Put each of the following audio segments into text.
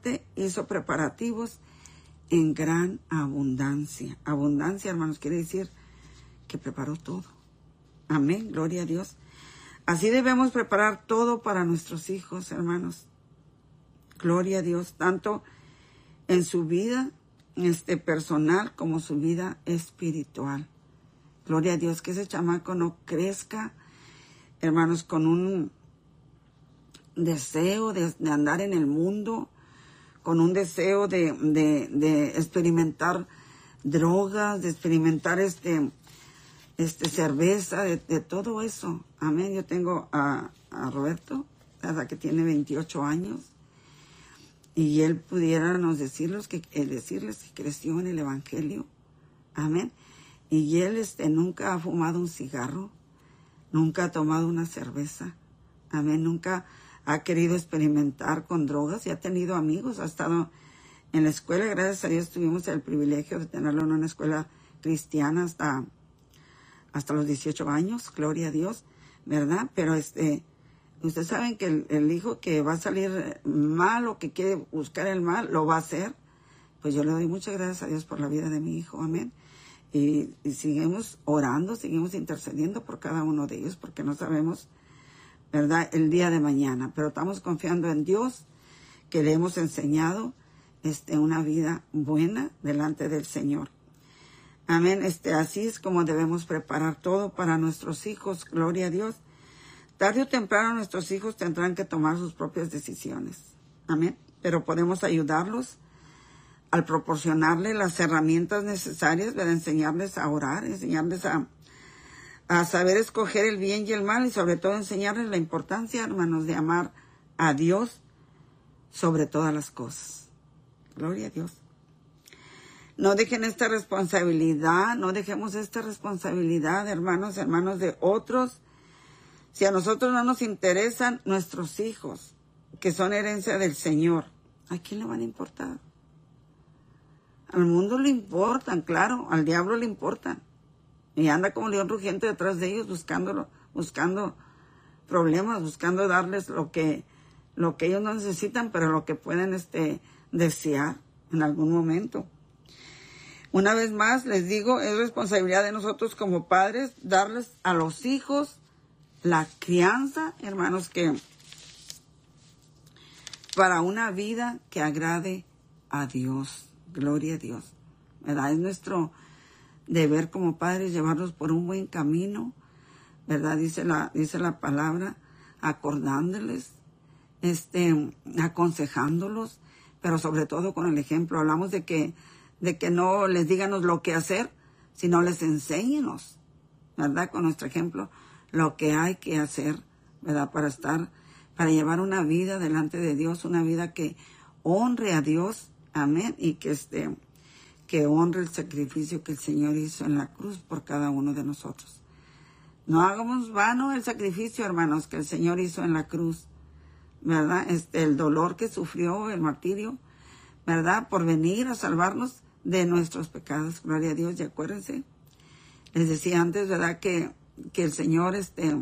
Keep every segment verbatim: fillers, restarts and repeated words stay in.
aparte hizo preparativos en gran abundancia. Abundancia, hermanos, quiere decir que preparó todo. Amén, gloria a Dios. Así debemos preparar todo para nuestros hijos, hermanos. Gloria a Dios, tanto en su vida este, personal como su vida espiritual. Gloria a Dios, que ese chamaco no crezca, hermanos, con un deseo de, de andar en el mundo, con un deseo de, de, de experimentar drogas, de experimentar este, este cerveza, de, de todo eso. Amén. Yo tengo a, a Roberto, ¿verdad? Que tiene veintiocho años, y él pudiera nos decirles que, eh, decirles que creció en el Evangelio. Amén. Y él este, nunca ha fumado un cigarro, nunca ha tomado una cerveza. Amén. Nunca ha querido experimentar con drogas y ha tenido amigos. Ha estado en la escuela. Gracias a Dios tuvimos el privilegio de tenerlo en una escuela cristiana hasta, hasta los dieciocho años. Gloria a Dios, ¿verdad? Pero este, ustedes saben que el, el hijo que va a salir mal o que quiere buscar el mal, lo va a hacer. Pues yo le doy muchas gracias a Dios por la vida de mi hijo. Amén. Y, y seguimos orando, seguimos intercediendo por cada uno de ellos, porque no sabemos, ¿verdad?, el día de mañana. Pero estamos confiando en Dios, que le hemos enseñado este, una vida buena delante del Señor. Amén. Este, así es como debemos preparar todo para nuestros hijos. Gloria a Dios. Tarde o temprano nuestros hijos tendrán que tomar sus propias decisiones. Amén. Pero podemos ayudarlos al proporcionarle las herramientas necesarias para enseñarles a orar, enseñarles a, a saber escoger el bien y el mal, y sobre todo enseñarles la importancia, hermanos, de amar a Dios sobre todas las cosas. Gloria a Dios. No dejen esta responsabilidad, no dejemos esta responsabilidad, hermanos, hermanos de otros. Si a nosotros no nos interesan nuestros hijos, que son herencia del Señor, ¿a quién le van a importar? Al mundo le importan, claro, al diablo le importan. Y anda como león rugiente detrás de ellos buscándolo, buscando problemas, buscando darles lo que, lo que ellos no necesitan, pero lo que pueden este, desear en algún momento. Una vez más, les digo, es responsabilidad de nosotros como padres darles a los hijos la crianza, hermanos, que para una vida que agrade a Dios. Gloria a Dios, ¿verdad? Es nuestro deber como padres llevarlos por un buen camino, ¿verdad? Dice la, dice la palabra, acordándoles, este, aconsejándolos, pero sobre todo con el ejemplo. Hablamos de que, de que no les díganos lo que hacer, sino les enséñenos, ¿verdad? Con nuestro ejemplo, lo que hay que hacer, ¿verdad? Para estar, para llevar una vida delante de Dios, una vida que honre a Dios. Amén. Y que este, que honre el sacrificio que el Señor hizo en la cruz por cada uno de nosotros. No hagamos vano el sacrificio, hermanos, que el Señor hizo en la cruz, ¿verdad? Este, el dolor que sufrió, el martirio, ¿verdad? Por venir a salvarnos de nuestros pecados. Gloria a Dios. Y acuérdense, les decía antes, ¿verdad? Que, que el Señor, este,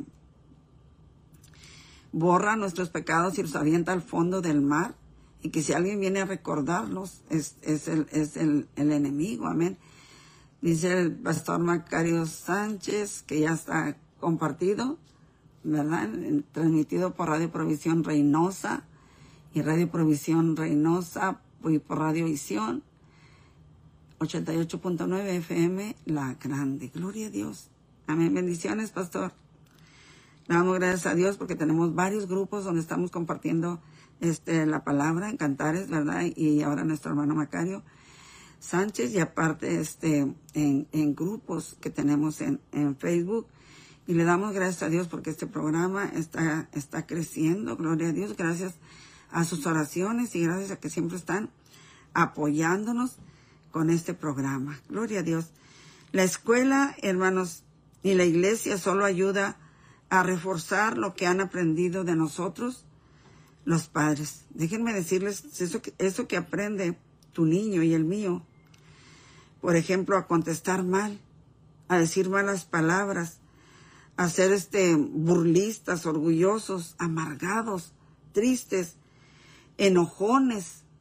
borra nuestros pecados y los avienta al fondo del mar. Y que si alguien viene a recordarlos, es, es, el, es el, el enemigo. Amén. Dice el pastor Macario Sánchez, que ya está compartido, ¿verdad? Transmitido por Radio Provisión Reynosa y Radio Provisión Reynosa y por Radio Visión ochenta y ocho punto nueve F M, La Grande. Gloria a Dios. Amén. Bendiciones, pastor. Le damos gracias a Dios porque tenemos varios grupos donde estamos compartiendo Este, la palabra en Cantares, ¿verdad? Y ahora nuestro hermano Macario Sánchez, y aparte este, en, en grupos que tenemos en, en Facebook. Y le damos gracias a Dios porque este programa está, está creciendo, gloria a Dios, gracias a sus oraciones y gracias a que siempre están apoyándonos con este programa. Gloria a Dios. La escuela, hermanos, y la iglesia solo ayuda a reforzar lo que han aprendido de nosotros, los padres. Déjenme decirles, eso que, eso que aprende tu niño y el mío, por ejemplo, a contestar mal, a decir malas palabras, a ser este, burlistas, orgullosos, amargados, tristes, enojones,